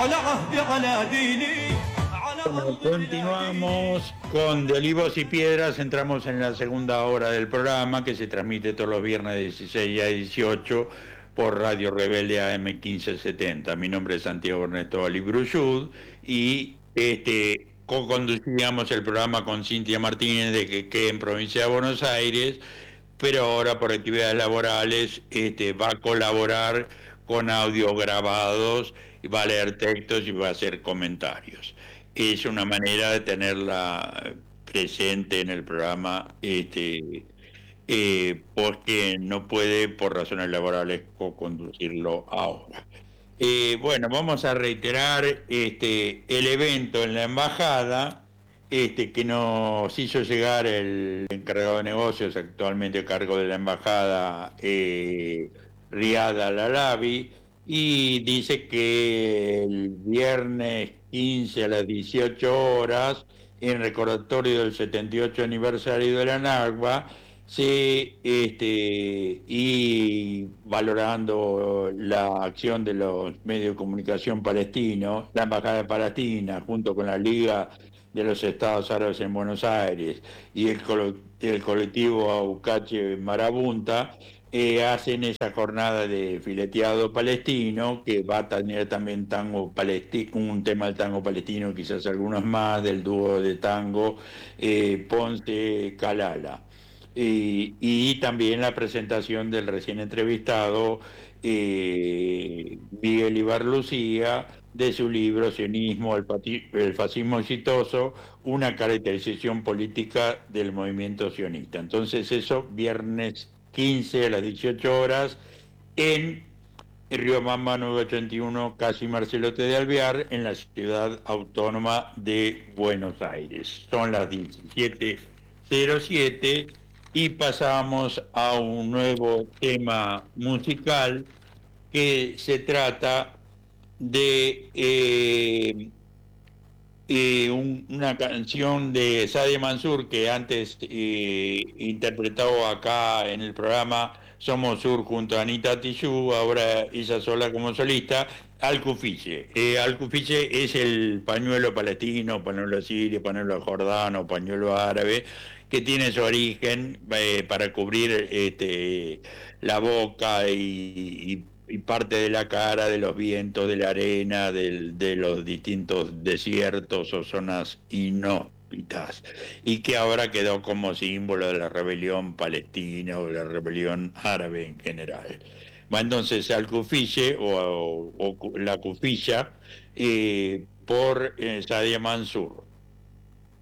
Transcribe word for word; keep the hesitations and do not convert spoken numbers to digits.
Bueno, continuamos con De Olivos y Piedras. Entramos en la segunda hora del programa, que se transmite todos los viernes de dieciséis a dieciocho por Radio Rebelde A M quince setenta. Mi nombre es Santiago Ernesto Alibruyud y este, co-conducíamos el programa con Cintia Martínez de que, que en provincia de Buenos Aires, pero ahora por actividades laborales este, va a colaborar con audios grabados, y va a leer textos y va a hacer comentarios. Es una manera de tenerla presente en el programa, este, eh, porque no puede, por razones laborales, co-conducirlo ahora. Eh, bueno, vamos a reiterar este, el evento en la embajada este, que nos hizo llegar el encargado de negocios, actualmente a cargo de la embajada, eh, Riad Al-Alabi, y dice que el viernes quince a las dieciocho horas, en recordatorio del setenta y ocho aniversario de la Nakba, sí, este, y valorando la acción de los medios de comunicación palestinos, la Embajada de Palestina, junto con la Liga de los Estados Árabes en Buenos Aires y el, colo el colectivo Aucache Marabunta, eh, hacen esa jornada de fileteado palestino, que va a tener también tango palestino, un tema del tango palestino, quizás algunos más, del dúo de tango eh, Ponce-Calala. Y, y también la presentación del recién entrevistado eh, Miguel Ibarlucía, de su libro Sionismo, el, el fascismo exitoso, una caracterización política del movimiento sionista. Entonces eso, viernes quince a las dieciocho horas, en Río Mamba novecientos ochenta y uno, casi Marcelote de Alvear, en la ciudad autónoma de Buenos Aires. Son las diecisiete cero siete y pasamos a un nuevo tema musical, que se trata de eh, eh, un, una canción de Sadia Mansur, que antes eh, interpretó acá en el programa Somos Sur junto a Anita Tijoux, ahora ella sola como solista, Al-Kufiye. Eh, Al-Kufiye es el pañuelo palestino, pañuelo sirio, pañuelo jordano, pañuelo árabe, que tiene su origen eh, para cubrir este, la boca y, y y parte de la cara de los vientos, de la arena, del, de los distintos desiertos o zonas inhóspitas, y que ahora quedó como símbolo de la rebelión palestina o de la rebelión árabe en general. Bueno, entonces al Kufiye o, o, o la Kufilla, eh, por eh, Sadia Mansur.